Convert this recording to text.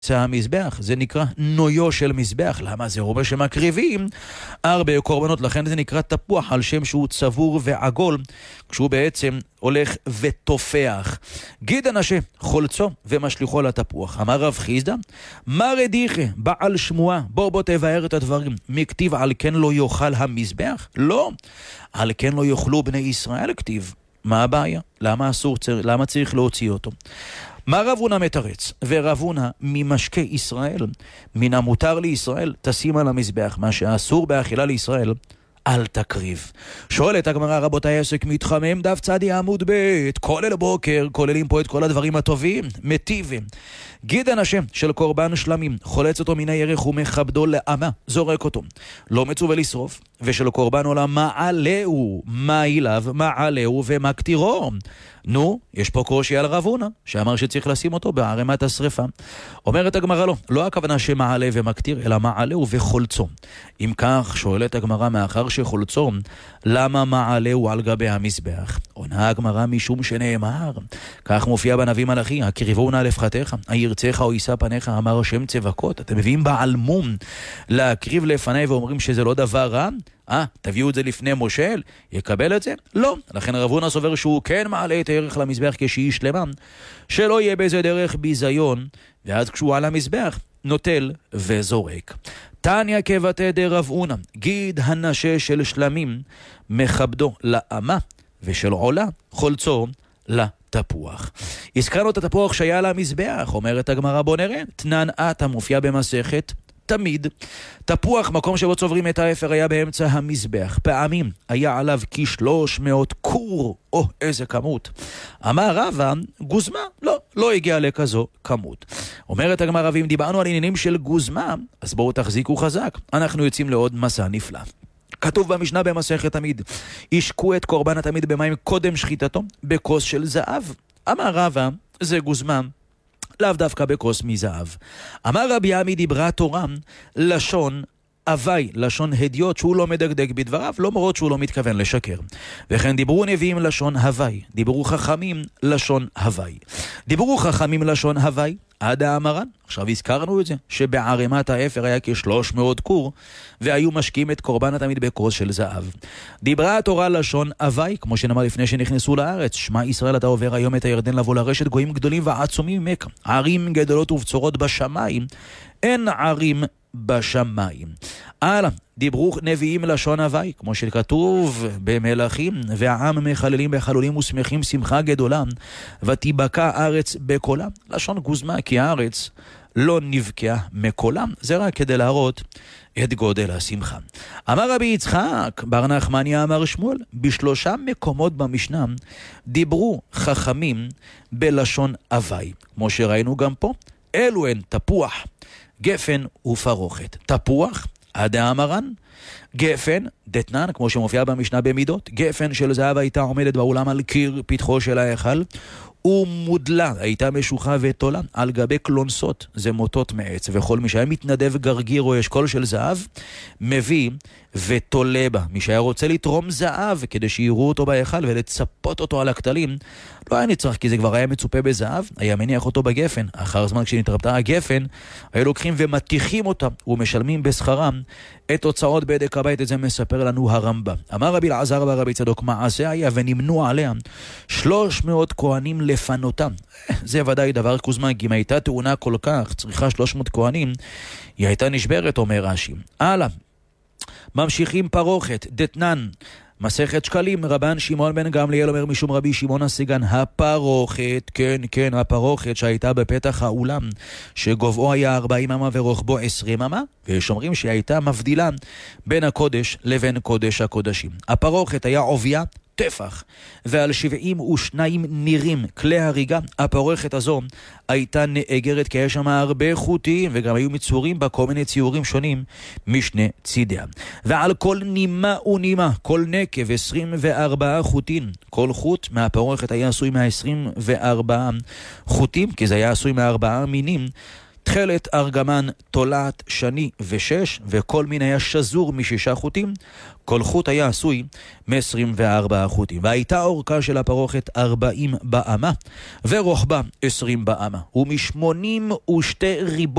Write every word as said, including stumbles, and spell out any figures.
המזבח, זה נקרא נויו של מזבח. למה? זה אומר שמקריבים הרבה קורבנות, לכן זה נקרא תפוח, על שם שהוא צבור ועגול, כשהוא בעצם הולך ותופח. גיד אנשה חולצו ומשליחו לתפוח. אמר רב חיסדא, מה רדיחה בעל שמועה, בוא בוא תבאר את הדברים. מכתיב על כן לא יאכל המזבח? לא, על כן לא יאכלו בני ישראל כתיב. מה הבעיה? למה אסור, למה צריך להוציא אותו? מה רב הונא מתרץ? ורב הונא ממשקי ישראל, מן המותר לישראל, תשים על המזבח, מה שאסור באכילה לישראל, אל תקריב. שואלת הגמרא, רבותיי, עסק מתחמם, דף צדי עמוד ב', כולל בוקר, כוללים פה את כל הדברים הטובים, מטיבים. גיד אנשה של קורבן שלמים, חולץ אותו מן הירך ומכבדו לאמה, זורק אותו. לא מצווה לשרוף, ושל קורבן עולם מעלהו, מה אליו, מעלהו ומקטירו. נו, יש פה קושי על רב הונא, שאמר שצריך לשים אותו בערימת השריפה. אומרת הגמרא לא, לא הכוונה שמעלה ומקטיר, אלא מעלהו וחולצו. אם כך, שואלת הגמרא, מאחר שחולצו, למה מעלהו על גבי המזבח? עונה הגמרא משום שנאמר, כך מופיע בנביא מלאכי, הקריבו נא לפחתך, הירצך או יישא פניך, אמר השם צבקות. אתם מביאים בעל מום להקריב לפני ואומרים שזה לא דבר רע? אה, תביאו את זה לפני מושל, יקבל את זה? לא. לכן רב הונא סובר שהוא כן מעלה את הערך למזבח כשהיא שלמה, שלא יהיה בזה דרך ביזיון, ואז כשהוא על המזבח, נוטל וזורק. תניא כבתי דרב הונא, גיד הנשה של שלמים, מכבדו לאמה, ושל עולה, חולצו לתפוח. הזכרנו את התפוח שהיה על המזבח, אומרת הגמרא, בוא נראה, תנן עת המופיע במסכת, תמיד. תפוח, מקום שבו צוברים את האפר, היה באמצע המזבח. פעמים היה עליו כשלוש מאות קור, או איזה כמות. אמר רבא, גוזמה, לא, לא הגיע לכזו כמות. אומרת הגמרא, ואם דיברנו על עניינים של גוזמה, אז בואו תחזיקו חזק. אנחנו יוצאים לעוד מסע נפלא. כתוב במשנה במסכת תמיד, ישקו את קורבן התמיד במים קודם שחיטתו, בכוס של זהב. אמר רבא, זה גוזמה, לאו דווקא בכוס מזהב. אמר רבי עמי, דיברה תורה לשון אבי, לשון הדיוט, שהוא לא מדקדק בדבריו, לא מרות שהוא לא מתכוון לשקר. וכן דיברו נביאים לשון הווי, דיברו חכמים לשון הווי. דיברו חכמים לשון הווי, עד האמרן. עכשיו הזכרנו את זה, שבערימת האפר היה כשלוש מאות קור, והיו משקים את קורבן התמיד בכוס של זהב. דיברה התורה לשון אבי, כמו שנאמר לפני שנכנסו לארץ, שמע ישראל אתה עובר היום את הירדן לבוא לרשת גויים גדולים ועצומים ממך, ערים גדולות ובצורות בשמיים, אין ערים בשמיים. הלאה, דיברו נביאים לשון הווי, כמו שכתוב במלכים, והעם מחללים בחלולים ושמחים שמחה גדולה, ותיבקע הארץ בקולה. לשון גוזמה, כי הארץ לא נבקעה מקולם. זה רק כדי להראות את גודל השמחה. אמר רבי יצחק בר נחמניה אמר שמואל, בשלושה מקומות במשנה דיברו חכמים בלשון הווי, כמו שראינו גם פה. אלו הן תפוח, גפן ופרוכת. תפוח, עד האמרן, גפן, דתנן, כמו שמופיע במשנה במידות, גפן של זהב הייתה עומדת באולם על קיר פתחו של ההיכל, ומודלה הייתה משוחה ותולה על גבי קלונסות, זה מוטות מעץ, וכל מי שהיה מתנדב גרגיר או אשכול של זהב, מביא ותולה בה. מי שהיה רוצה לתרום זהב כדי שיראו אותו בהיכל ולצפות אותו על הכתלים, לא היה נצטרך, כי זה כבר היה מצופה בזהב, היה מניח אותו בגפן. אחר זמן כשנתרפתה הגפן, היו לוקחים ומתיחים אותה ומשלמים בשכרם את הוצאות בדק הבית. את זה מספר לנו הרמב"ם. אמר רבי אלעזר ברבי צדוק, מעשה היה ונמנו עליה שלוש מאות כהנים לפנותם. זה ודאי דבר קוזמן, כי אם הייתה תאונה כל כך, צריכה שלוש מאות כהנים, היא הייתה נשברת, אומר רש"י. הלאה, ממשיכים פרוכת, דתנן, מסכת שקלים, רבן שמעון בן גמליאל אומר משום רבי שמעון הסגן, הפרוכת, כן, כן, הפרוכת שהייתה בפתח האולם, שגובהו היה ארבעים אמה ורוחבו עשרים אמה, ויש אומרים שהיא הייתה מבדילה בין הקודש לבין קודש הקודשים. הפרוכת היה עוביה, טפח, ועל שבעים ושניים נירים, כלי הריגה. הפרוכת הזו הייתה נאגרת, כי יש שם הרבה חוטים, וגם היו מצורים בה כל מיני ציורים שונים משני צידיה. ועל כל נימה ונימה, כל נקב, עשרים וארבעה חוטים. כל חוט מהפרוכת היה עשוי מה-עשרים וארבעה חוטים, כי זה היה עשוי מארבעה מינים. תכלת, ארגמן, תולעת, שני ושש, וכל מין היה שזור משישה חוטים. כל חוט היה עשוי מ-עשרים וארבעה חוטים. והייתה אורכה של הפרוכת ארבעים באמה, ורוחבה עשרים באמה, ומשמונים ושתי ריבוע